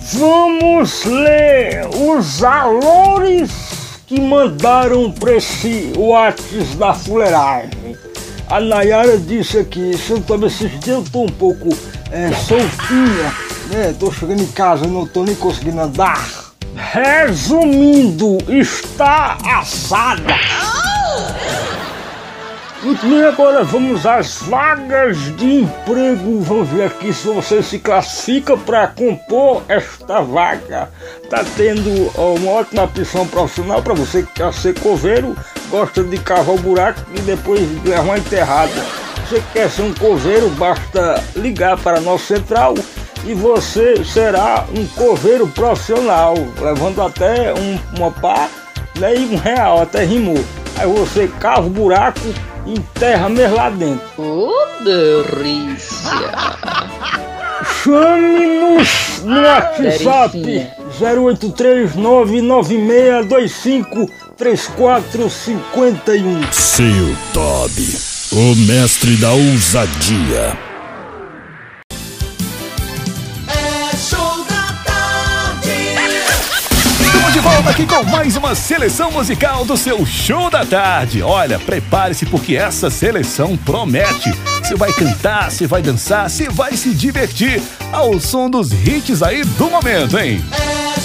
Vamos ler os valores que mandaram para esse WhatsApp da fuleiragem. A Nayara disse aqui, talvez esses dias eu tô um pouco soltinha, né? Tô chegando em casa, não tô nem conseguindo andar. Resumindo, está assada. Muito bem, agora vamos às vagas de emprego. Vamos ver aqui se você se classifica para compor esta vaga. Tá tendo uma ótima opção profissional para você que quer ser coveiro, gosta de cavar o buraco e depois levar uma enterrada. Você quer ser um coveiro, basta ligar para a nossa central e você será um coveiro profissional, levando até uma pá, né, e R$1, até rimou. Aí você cava o buraco e enterra mesmo lá dentro. Delícia! Chame-nos no WhatsApp 083996253451. Seu Toby, o mestre da ousadia. De volta aqui com mais uma seleção musical do seu Show da Tarde. Olha, prepare-se porque essa seleção promete. Você vai cantar, você vai dançar, você vai se divertir ao som dos hits aí do momento, hein?